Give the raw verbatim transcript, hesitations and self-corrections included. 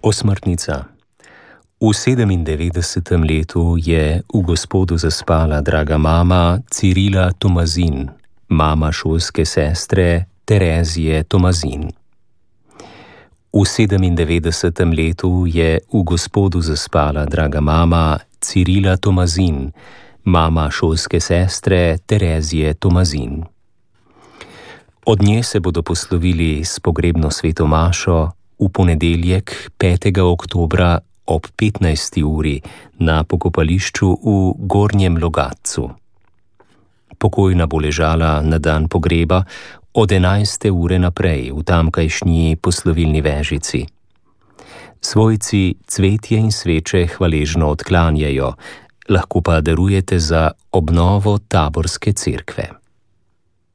Osmrtnica. V sedemindevetdesetem letu je v Gospodu zaspala draga mama Cirila Tomazin, mama šolske sestre Terezije Tomazin. V sedemindevetdesetem letu je v Gospodu zaspala draga mama Cirila Tomazin, mama šolske sestre Terezije Tomazin. Od nje se bodo poslovili s pogrebno sveto mašo v ponedeljek petega oktobra ob petnajsti uri na pokopališču v Gornjem Logatcu. Pokojna bo ležala na dan pogreba od enajste ure naprej v tamkajšnji poslovilni vežici. Svojci cvetje in sveče hvaležno odklanjajo, lahko pa darujete za obnovo Taborske cerkve.